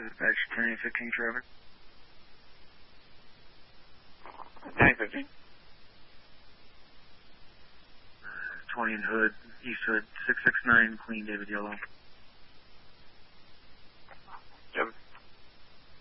dispatch 2015 traffic. 2015. 20 in Hood, East Hood, 669, Queen David Yellow.